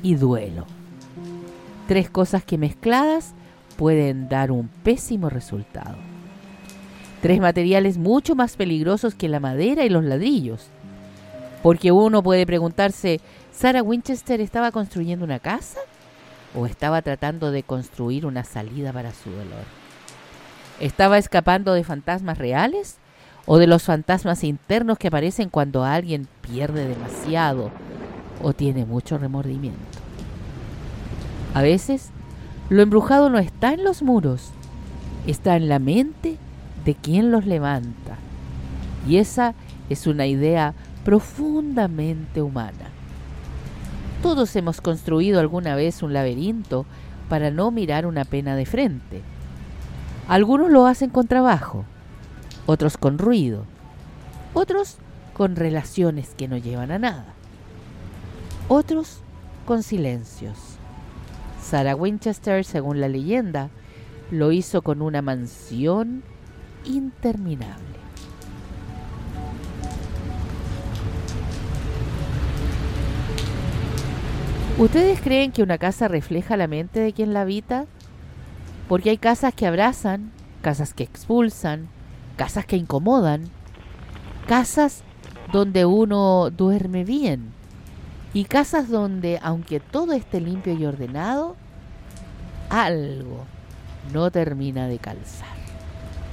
y duelo. 3 cosas que mezcladas pueden dar un pésimo resultado. 3 materiales mucho más peligrosos que la madera y los ladrillos. Porque uno puede preguntarse, ¿Sarah Winchester estaba construyendo una casa? ¿O estaba tratando de construir una salida para su dolor? ¿Estaba escapando de fantasmas reales? ¿O de los fantasmas internos que aparecen cuando alguien pierde demasiado o tiene mucho remordimiento? A veces, lo embrujado no está en los muros, está en la mente de quien los levanta. Y esa es una idea profundamente humana. Todos hemos construido alguna vez un laberinto para no mirar una pena de frente. Algunos lo hacen con trabajo, otros con ruido, otros con relaciones que no llevan a nada, otros con silencios. Sarah Winchester, según la leyenda, lo hizo con una mansión interminable. ¿Ustedes creen que una casa refleja la mente de quien la habita? Porque hay casas que abrazan, casas que expulsan, casas que incomodan, casas donde uno duerme bien y casas donde, aunque todo esté limpio y ordenado, algo no termina de calzar.